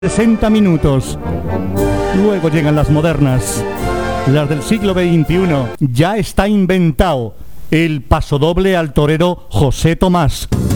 60 minutos. Luego llegan las modernas, las del siglo XXI. Ya está inventado el pasodoble al torero José Tomás.